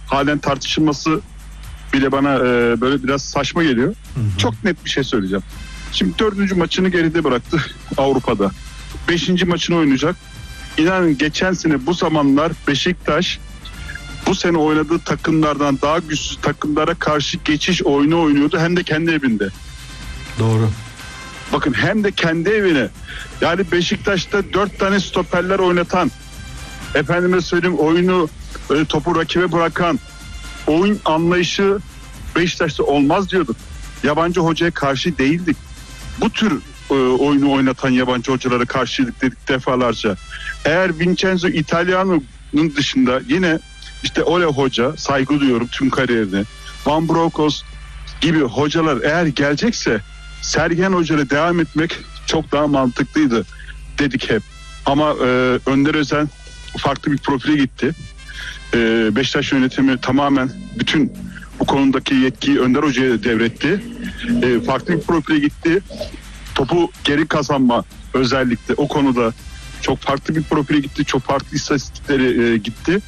halen tartışılması bile bana böyle biraz saçma geliyor. Hı hı. Çok net bir şey söyleyeceğim. Şimdi 4. maçını geride bıraktı Avrupa'da. 5. maçını oynayacak. İnanın geçen sene bu zamanlar Beşiktaş bu sene oynadığı takımlardan daha güçsüz takımlara karşı geçiş oyunu oynuyordu, hem de kendi evinde. Doğru. Bakın, hem de kendi evine. Yani Beşiktaş'ta 4 tane stoperler oynatan, efendime söyleyeyim oyunu topu rakibe bırakan, oyun anlayışı Beşiktaş'ta olmaz diyorduk. Yabancı hocaya karşı değildik. Bu tür oyunu oynatan yabancı hocalara karşıydık dedik defalarca. Eğer Vincenzo Italiano'nun dışında yine işte Ole Hoca, saygı duyuyorum tüm kariyerine, Van Bronckhorst gibi hocalar eğer gelecekse Sergen Hoca'yla devam etmek çok daha mantıklıydı dedik hep. Ama Önder Özen farklı bir profile gitti. Beşiktaş yönetimi tamamen bütün bu konudaki yetkiyi Önder Hoca'ya devretti. Farklı bir profile gitti. Topu geri kazanma özellikle o konuda çok farklı bir profile gitti. Çok farklı istatistikleri gitti.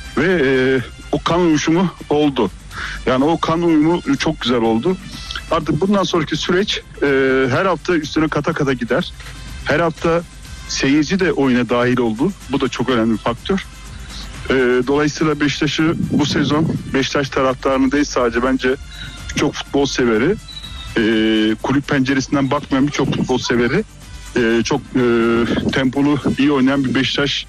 Ve o kan uyuşumu oldu. Yani o kan uyumu çok güzel oldu. Artık bundan sonraki süreç her hafta üstüne kata kata gider. Her hafta seyirci de oyuna dahil oldu. Bu da çok önemli bir faktör. Dolayısıyla Beşiktaş'ı bu sezon Beşiktaş taraftarını değil sadece bence birçok futbol severi, kulüp penceresinden bakmayan birçok futbol severi, çok tempolu iyi oynayan bir Beşiktaş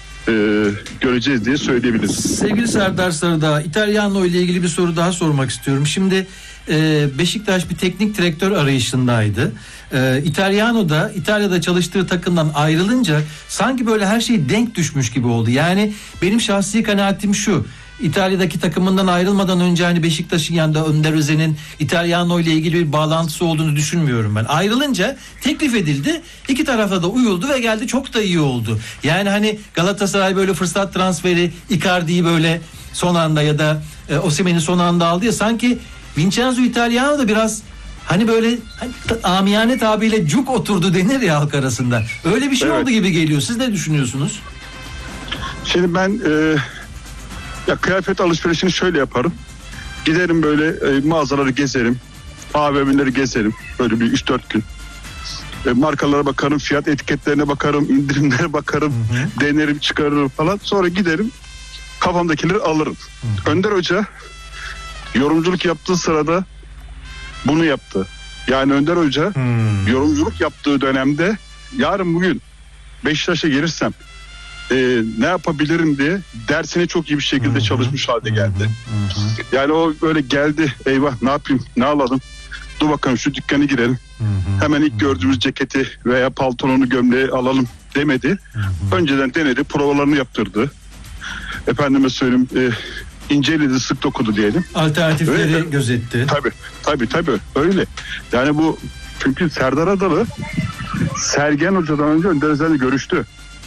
göreceğiz diye söyleyebiliriz. Sevgili Serdar Sarıdağ, İtalyanlo ile ilgili bir soru daha sormak istiyorum. Şimdi Beşiktaş bir teknik direktör arayışındaydı. İtalyano da İtalya'da çalıştığı takımdan ayrılınca sanki böyle her şey denk düşmüş gibi oldu. Yani benim şahsi kanaatim şu: İtalya'daki takımından ayrılmadan önce hani Beşiktaş'ın yanında Önder Özen'in İtalyano ile ilgili bir bağlantısı olduğunu düşünmüyorum ben. Ayrılınca teklif edildi. İki tarafa da uyuldu ve geldi, çok da iyi oldu. Yani hani Galatasaray böyle fırsat transferi Icardi'yi böyle son anda ya da Osimhen'i son anda aldı ya, sanki Vincenzo Italiano da biraz hani böyle amiyane tabiyle cuk oturdu denir ya halk arasında. Öyle bir şey oldu gibi geliyor. Siz ne düşünüyorsunuz? Şimdi ben ya kıyafet alışverişini şöyle yaparım. Giderim böyle mağazaları gezerim. AVM'leri gezerim. Böyle bir 3-4 gün. Markalara bakarım, fiyat etiketlerine bakarım, indirimlere bakarım, denerim, çıkarırım falan. Sonra giderim, kafamdakileri alırım. Önder Hoca yorumculuk yaptığı sırada bunu yaptı. Yani Önder Hoca yorumculuk yaptığı dönemde yarın bugün Beşiktaş'a gelirsem ne yapabilirim diye dersine çok iyi bir şekilde çalışmış halde geldi. Yani o böyle geldi, eyvah ne yapayım, ne alalım, dur bakalım şu dükkanı girelim, hemen ilk gördüğümüz ceketi veya paltonunu, gömleği alalım demedi. Önceden denedi, provalarını yaptırdı. Efendime söyleyeyim, inceledi, sık dokudu diyelim. Alternatifleri öyle, gözetti. Tabii öyle. Yani bu, çünkü Serdar Adalı Sergen Hoca'dan önce Önder Özen'le görüştü.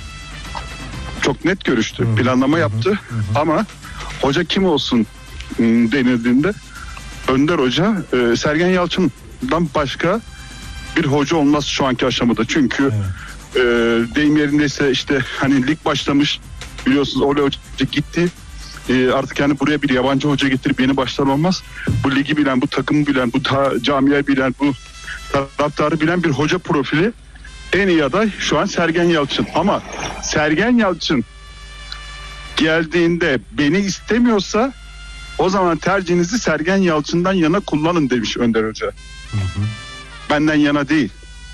Çok net görüştü. Planlama yaptı. Ama hoca kim olsun denildiğinde Önder Hoca Sergen Yalçın'dan başka bir hoca olmaz şu anki aşamada. Çünkü deyim yerindeyse işte hani lig başlamış, biliyorsunuz Ole Hoca gitti. Artık yani buraya bir yabancı hoca getirip yeni baştan olmaz. Bu ligi bilen, bu takımı bilen, bu camiayı bilen, bu taraftarı bilen bir hoca profili. En iyi aday şu an Sergen Yalçın. Ama Sergen Yalçın geldiğinde beni istemiyorsa o zaman tercihinizi Sergen Yalçın'dan yana kullanın demiş Önder Hoca. Benden yana değil.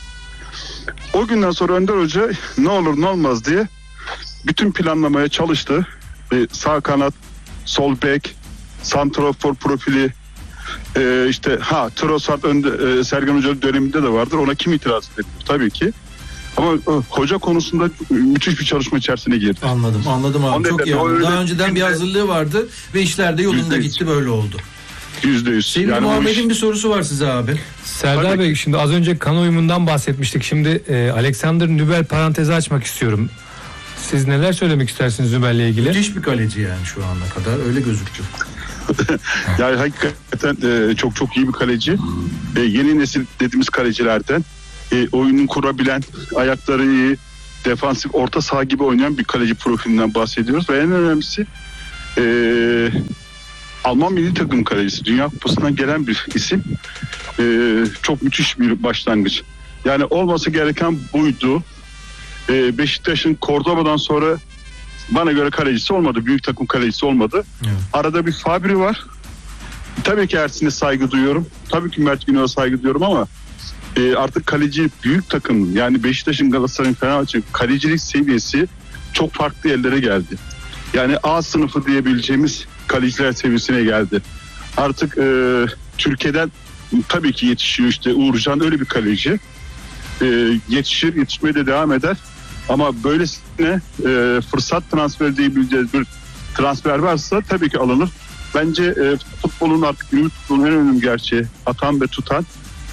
O günden sonra Önder Hoca ne olur ne olmaz diye bütün planlamaya çalıştı. Sağ kanat, sol bek, santrafor profili, işte Trossard Sergen Hoca döneminde de vardır. Ona kim itiraz ediyor? Tabii ki. Ama hoca konusunda müthiş bir çalışma içerisine girdi. Anladım abi. Çok iyi anladım. Daha önceden bir hazırlığı vardı ve işler de yolunda gitti, böyle oldu. %100. Sevgili yani Muhammed'in bir sorusu var size abi. Serdar Bey, şimdi az önce kan uyumundan bahsetmiştik. Şimdi Alexander Nübel parantezi açmak istiyorum. Siz neler söylemek istersiniz Nübel'le ilgili? Müthiş bir kaleci yani şu ana kadar öyle gözüktü. Yani hakikaten çok iyi bir kaleci. Yeni nesil dediğimiz kalecilerden. Oyunun kurabilen, ayakları iyi, defansif, orta saha gibi oynayan bir kaleci profilinden bahsediyoruz. Ve en önemlisi Alman milli takım kalecisi. Dünya Kupası'ndan gelen bir isim. Çok müthiş bir başlangıç. Yani olması gereken buydu. Beşiktaş'ın Cordoba'dan sonra bana göre kalecisi olmadı. Büyük takım kalecisi olmadı. Evet. Arada bir Fabri var. Tabii ki Ersin'e saygı duyuyorum. Tabii ki Mert Günok'a saygı duyuyorum ama artık kaleci büyük takım, yani Beşiktaş'ın, Galatasaray'ın, Fenerbahçe'nin kalecilik seviyesi çok farklı yerlere geldi. Yani A sınıfı diyebileceğimiz kaleciler seviyesine geldi. Artık Türkiye'den tabii ki yetişiyor, işte Uğurcan öyle bir kaleci. Yetişir, yetişmeye de devam eder. Ama böylesine fırsat transferi diyebileceğiz bir transfer varsa tabii ki alınır. Bence futbolun artık günümüz futbolun en önemli gerçeği atan ve tutan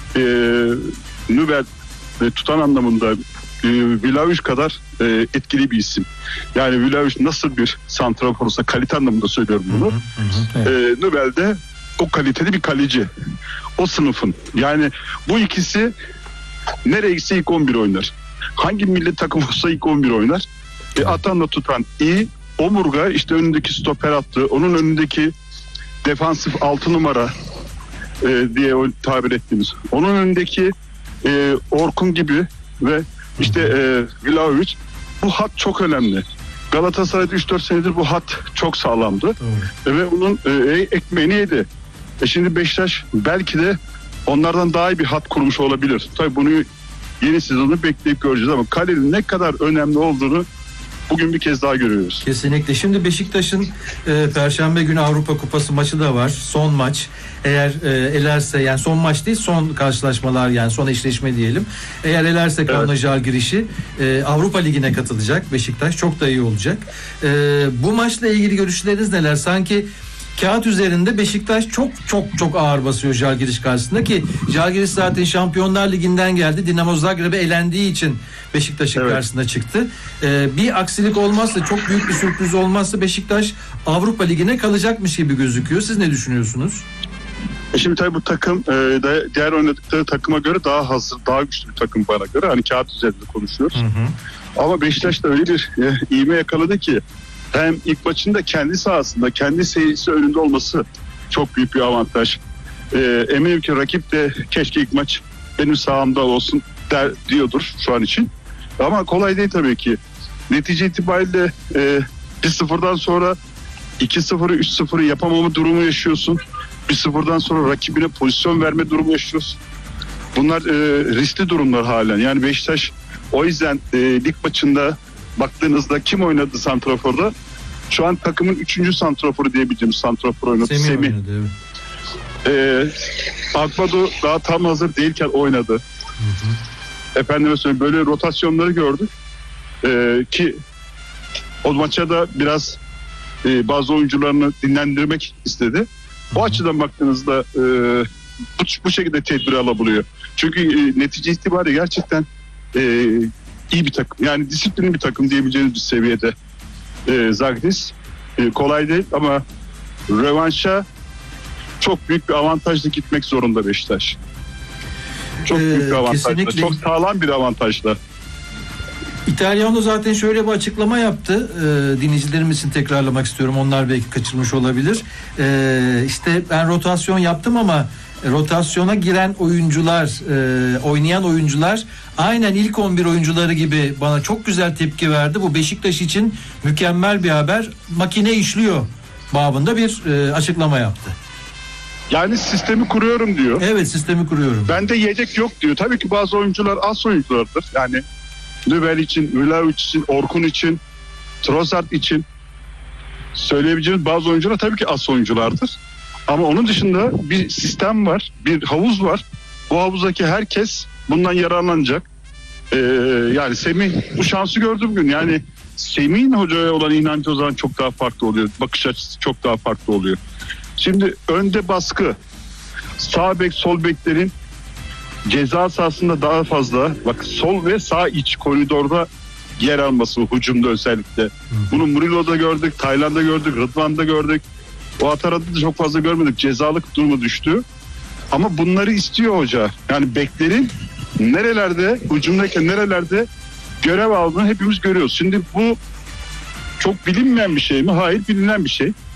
Nübel tutan anlamında Vlahovic kadar etkili bir isim. Yani Vlahovic nasıl bir santraforsa, kalite anlamında söylüyorum bunu. Nübel de o kaliteli bir kaleci. O sınıfın. Yani bu ikisi nereye gitse ilk 11 oynar. Hangi milli takım olsa ilk 11 oynar. Atanla tutan iyi. Omurga, işte önündeki stoper attı. Onun önündeki defansif 6 numara diye tabir ettiğimiz. Onun önündeki Orkun gibi ve işte Vlahovic. Bu hat çok önemli. Galatasaray'da 3-4 senedir bu hat çok sağlamdı. Ve onun ekmeğini yedi. Şimdi Beşiktaş belki de onlardan daha iyi bir hat kurmuş olabilir. Tabii bunu yeni sezonu bekleyip göreceğiz ama kalenin ne kadar önemli olduğunu bugün bir kez daha görüyoruz. Kesinlikle. Şimdi Beşiktaş'ın Perşembe günü Avrupa Kupası maçı da var. Son maç. Eğer elerse, yani son maç değil, son karşılaşmalar, yani son eşleşme diyelim. Eğer elerse Kanlı Žalgiris'i Avrupa Ligi'ne katılacak Beşiktaş. Çok da iyi olacak. Bu maçla ilgili görüşleriniz neler? Sanki kağıt üzerinde Beşiktaş çok ağır basıyor Žalgiris karşısında, ki Žalgiris zaten Şampiyonlar Ligi'nden geldi. Dinamo Zagreb'e elendiği için Beşiktaş'ın karşısına çıktı. Bir aksilik olmazsa, çok büyük bir sürpriz olmazsa Beşiktaş Avrupa Ligi'ne kalacakmış gibi gözüküyor. Siz ne düşünüyorsunuz? Şimdi tabii bu takım diğer oynadıkları takıma göre daha hazır, daha güçlü bir takım bana göre. Hani kağıt üzerinde konuşuyoruz. Ama Beşiktaş da öyle bir ivme yakaladı ki hem ilk maçında kendi sahasında, kendi seyircisi önünde olması çok büyük bir avantaj. Eminim ki rakip de keşke ilk maç benim sahamda olsun diyordur şu an için. Ama kolay değil tabii ki. Netice itibariyle 1-0'dan sonra 2-0'ı 3-0'ı yapamama durumu yaşıyorsun. 1-0'dan sonra rakibine pozisyon verme durumu yaşıyorsun. Bunlar riskli durumlar halen. Yani Beşiktaş o yüzden lig maçında baktığınızda kim oynadı santraforda? Şu an takımın 3. santraforu diyebileceğimiz santrafor oynadı. Semih. Akbado daha tam hazır değilken oynadı. Efendime söyleyeyim, böyle rotasyonları gördük. Ki o maça da biraz bazı oyuncularını dinlendirmek istedi. O açıdan baktığınızda bu şekilde tedbir alabiliyor. Çünkü netice itibariyle gerçekten iyi bir takım. Yani disiplinli bir takım diyebileceğiniz bir seviyede Žalgiris. Kolay değil ama rövanşa çok büyük bir avantajla gitmek zorunda Beşiktaş. Çok büyük bir avantajla. Kesinlikle. Çok sağlam bir avantajla. İtalyanlo zaten şöyle bir açıklama yaptı. Dinleyicilerimiz için tekrarlamak istiyorum. Onlar belki kaçırmış olabilir. İşte ben rotasyon yaptım ama rotasyona giren oyuncular, oynayan oyuncular aynen ilk 11 oyuncuları gibi bana çok güzel tepki verdi. Bu Beşiktaş için mükemmel bir haber. Makine işliyor babında bir açıklama yaptı. Yani sistemi kuruyorum diyor. Evet, sistemi kuruyorum. Bende yedek yok diyor. Tabii ki bazı oyuncular az oyunculardır. Yani Nübel için, Vlahovic için, Orkun için, Trossard için söyleyebileceğimiz bazı oyuncular tabii ki az oyunculardır. Ama onun dışında bir sistem var, bir havuz var. Bu havuzdaki herkes bundan yararlanacak. Yani Semih bu şansı gördü bugün. Yani Semih'in hocaya olan inancı o zaman çok daha farklı oluyor. Bakış açısı çok daha farklı oluyor. Şimdi önde baskı, sağ bek, sol beklerin ceza sahasında daha fazla, bak sol ve sağ iç koridorda yer alması, hücumda özellikle. Bunu Murilo'da gördük, Tayland'da gördük, Rıdvan'da gördük. O Atara'da da çok fazla görmedik. Cezalık durumu düştü. Ama bunları istiyor hoca. Yani beklerin nerelerde, hücumdayken nerelerde görev aldığını hepimiz görüyoruz. Şimdi bu çok bilinmeyen bir şey mi? Hayır, bilinen bir şey.